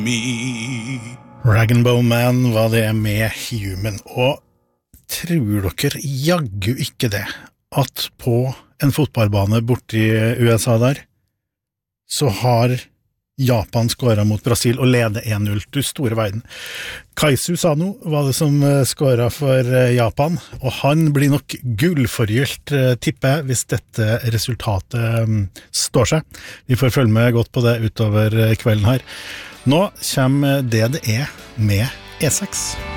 Rag and Bone Man var det med Human, og tror dere jaggu ikke det, at på en fotballbane borti USA der, så har Japan skåret mot Brasil og leder 1-0 til store verden. Kaisu Sano var det som skåret for Japan, og han blir nok gullforgylt, tipper jeg, hvis dette resultatet står seg. Vi får følge med godt på det utover kvelden her. Nå kommer det med E6.